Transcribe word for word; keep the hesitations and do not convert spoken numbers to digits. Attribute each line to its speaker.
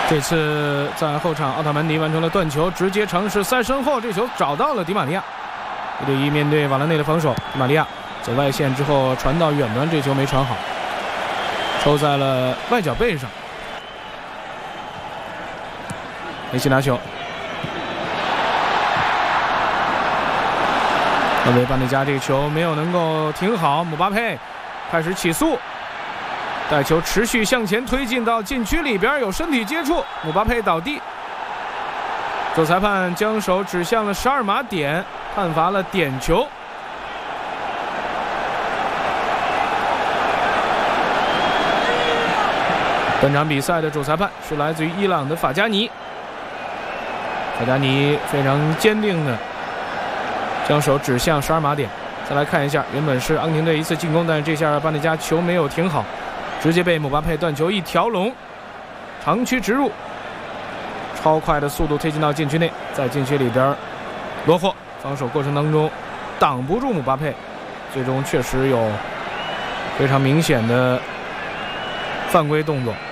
Speaker 1: 这次在后场，奥塔门迪完成了断球，直接尝试塞身后，这球找到了迪玛利亚。一对一面对瓦兰内的防守，迪玛利亚走外线之后传到远端，这球没传好，抽在了外脚背上。梅西拿球，厄维巴内加这个球没有能够停好，姆巴佩开始起速。带球持续向前推进到禁区里边，有身体接触，姆巴佩倒地。主裁判将手指向了十二码点，判罚了点球。本场比赛的主裁判是来自于伊朗的法加尼。法加尼非常坚定的将手指向十二码点。再来看一下，原本是阿根廷队一次进攻，但是这下巴内加球没有停好。直接被姆巴佩断球一条龙，长驱直入，超快的速度推进到禁区内，在禁区里边落后，防守过程当中挡不住姆巴佩，最终确实有非常明显的犯规动作。